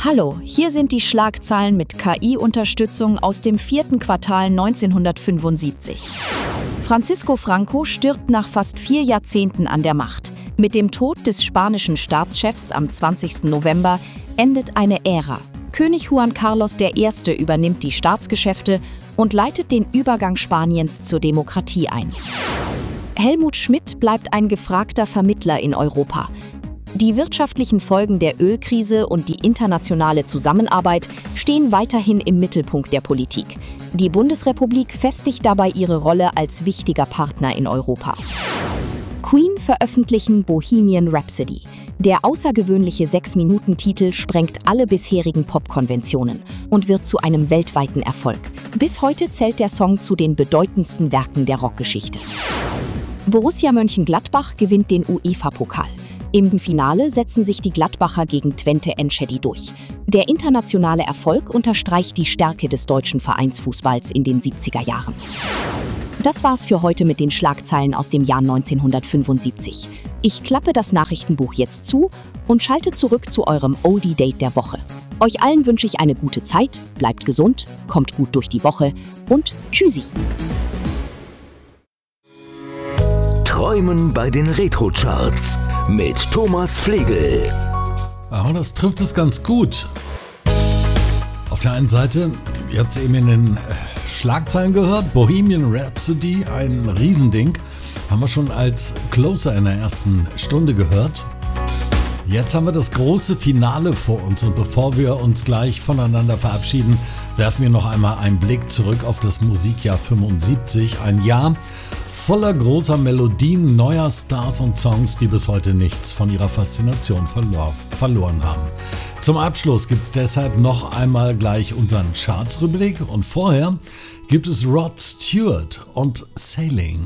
Hallo, hier sind die Schlagzeilen mit KI-Unterstützung aus dem 4. Quartal 1975. Francisco Franco stirbt nach fast 4 Jahrzehnten an der Macht. Mit dem Tod des spanischen Staatschefs am 20. November endet eine Ära. König Juan Carlos I. übernimmt die Staatsgeschäfte und leitet den Übergang Spaniens zur Demokratie ein. Helmut Schmidt bleibt ein gefragter Vermittler in Europa. Die wirtschaftlichen Folgen der Ölkrise und die internationale Zusammenarbeit stehen weiterhin im Mittelpunkt der Politik. Die Bundesrepublik festigt dabei ihre Rolle als wichtiger Partner in Europa. Queen veröffentlichen Bohemian Rhapsody. Der außergewöhnliche 6-Minuten-Titel sprengt alle bisherigen Popkonventionen und wird zu einem weltweiten Erfolg. Bis heute zählt der Song zu den bedeutendsten Werken der Rockgeschichte. Borussia Mönchengladbach gewinnt den UEFA-Pokal. Im Finale setzen sich die Gladbacher gegen Twente Enschede durch. Der internationale Erfolg unterstreicht die Stärke des deutschen Vereinsfußballs in den 70er Jahren. Das war's für heute mit den Schlagzeilen aus dem Jahr 1975. Ich klappe das Nachrichtenbuch jetzt zu und schalte zurück zu eurem Oldie-Date der Woche. Euch allen wünsche ich eine gute Zeit, bleibt gesund, kommt gut durch die Woche und tschüssi! Träumen bei den Retro-Charts mit Thomas Flegel. Ja, das trifft es ganz gut. Auf der einen Seite, ihr habt es eben in den Schlagzeilen gehört, Bohemian Rhapsody, ein Riesending, haben wir schon als Closer in der ersten Stunde gehört. Jetzt haben wir das große Finale vor uns und bevor wir uns gleich voneinander verabschieden, werfen wir noch einmal einen Blick zurück auf das Musikjahr 75, ein Jahr voller großer Melodien, neuer Stars und Songs, die bis heute nichts von ihrer Faszination verloren haben. Zum Abschluss gibt es deshalb noch einmal gleich unseren Charts-Rückblick und vorher gibt es Rod Stewart und Sailing.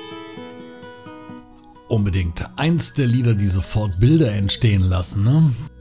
Unbedingt eins der Lieder, die sofort Bilder entstehen lassen, ne?